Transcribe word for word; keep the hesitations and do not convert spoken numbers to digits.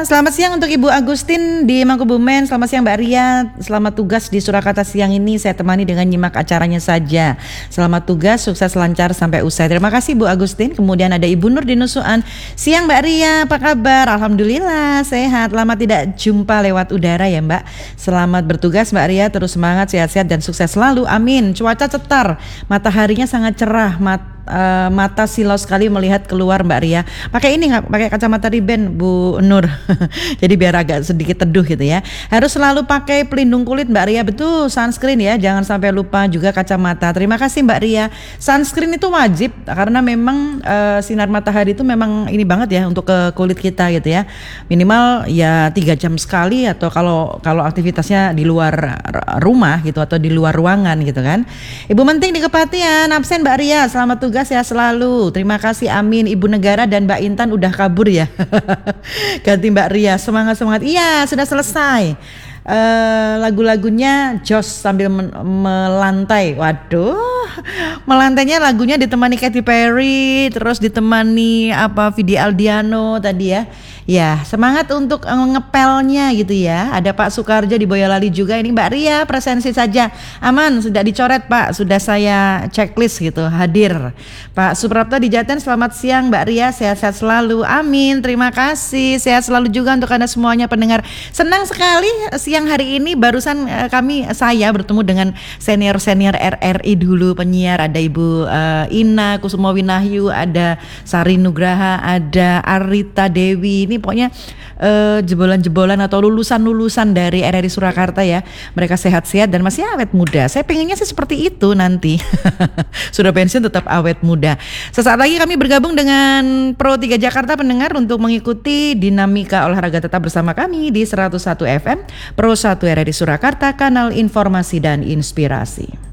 selamat siang untuk Ibu Agustin di Mangkubumen. Selamat siang Mbak Ria. Selamat tugas di Surakarta siang ini. Saya temani dengan nyimak acaranya saja. Selamat tugas, sukses lancar sampai usai. Terima kasih Bu Agustin. Kemudian ada Ibu Nur di Nusuan. Siang Mbak Ria, apa kabar? Alhamdulillah sehat. Lama tidak jumpa lewat udara ya Mbak. Selamat bertugas Mbak Ria. Terus semangat, sehat-sehat dan sukses selalu. Amin. Cuaca cetar, mataharinya sangat cerah. Mat Uh, mata silau sekali melihat keluar Mbak Ria. Pakai ini nggak? Pakai kacamata riben Bu Nur. Jadi biar agak sedikit teduh gitu ya. Harus selalu pakai pelindung kulit Mbak Ria. Betul, sunscreen ya. Jangan sampai lupa juga kacamata. Terima kasih Mbak Ria. Sunscreen itu wajib karena memang uh, sinar matahari itu memang ini banget ya untuk ke kulit kita gitu ya. Minimal ya tiga jam sekali atau kalau kalau aktivitasnya di luar rumah gitu atau di luar ruangan gitu kan. Ibu Menting di Kepatihan absen Mbak Ria. Selamat tugas tugas ya selalu. Terima kasih, amin. Ibu Negara dan Mbak Intan udah kabur ya. Ganti Mbak Ria. Semangat semangat. Iya, sudah selesai. Uh, lagu-lagunya Jos sambil men- melantai. Waduh, melantainya lagunya ditemani Katy Perry, terus ditemani apa Vidi Aldiano tadi ya. Ya, semangat untuk uh, ngepelnya gitu ya. Ada Pak Sukarjo di Boyolali juga. Ini Mbak Ria presensi saja. Aman, sudah dicoret Pak. Sudah saya checklist gitu, hadir. Pak Suprapto di Jaten, selamat siang Mbak Ria. Sehat-sehat selalu. Amin. Terima kasih. Sehat selalu juga untuk Anda semuanya pendengar. Senang sekali siang hari ini barusan uh, kami saya bertemu dengan senior-senior R R I dulu penyiar. Ada Ibu uh, Ina Kusumowinahyu, ada Sari Nugraha, ada Arita Dewi. Ini pokoknya uh, jebolan-jebolan atau lulusan-lulusan dari R R I Surakarta ya. Mereka sehat-sehat dan masih awet muda. Saya pengennya sih seperti itu nanti. Sudah pensiun tetap awet muda. Sesaat lagi kami bergabung dengan Pro tiga Jakarta pendengar untuk mengikuti dinamika olahraga. Tetap bersama kami di seratus satu F M Pro satu R R I Surakarta, kanal informasi dan inspirasi.